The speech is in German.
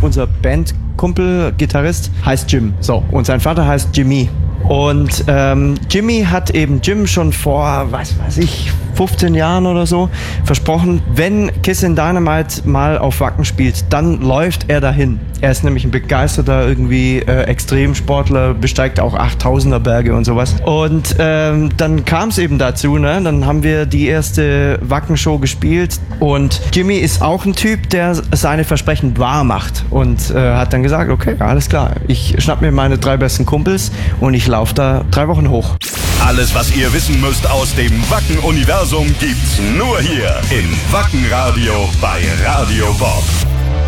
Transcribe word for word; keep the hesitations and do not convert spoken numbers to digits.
unser Bandkumpel, Gitarrist, heißt Jim. So, und sein Vater heißt Jimmy. Und ähm, Jimmy hat eben Jim schon vor, was weiß ich, fünfzehn Jahren oder so versprochen, wenn Kissin' Dynamite mal auf Wacken spielt, dann läuft er dahin. Er ist nämlich ein begeisterter irgendwie äh, Extremsportler, besteigt auch achttausender Berge und sowas. Und ähm, dann kam es eben dazu, ne? Dann haben wir die erste Wacken-Show gespielt und Jimmy ist auch ein Typ, der seine Versprechen wahr macht und äh, hat dann gesagt, okay, alles klar, ich schnapp mir meine drei besten Kumpels und ich laufe da drei Wochen hoch. Alles, was ihr wissen müsst aus dem Wacken-Universum, gibt's nur hier im Wacken-Radio bei Radio Bob.